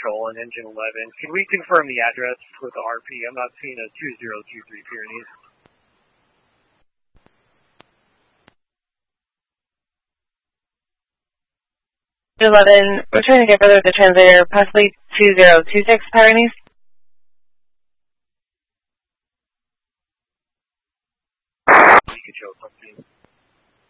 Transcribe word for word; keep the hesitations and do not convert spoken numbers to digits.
Patrol and Engine eleven. Can we confirm the address with the R P? I'm not seeing a two zero two three Pyrenees. eleven, we're trying to get further with the translator, possibly two zero two six Pyrenees. You could show something.